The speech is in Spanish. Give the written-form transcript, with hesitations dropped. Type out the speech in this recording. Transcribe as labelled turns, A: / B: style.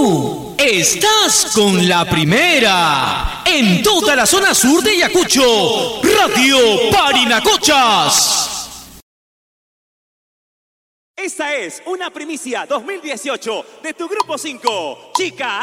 A: Tú estás con la primera en toda la zona sur de Ayacucho, Radio Parinacochas.
B: Esta es una primicia 2018 de tu Grupo 5, Chica.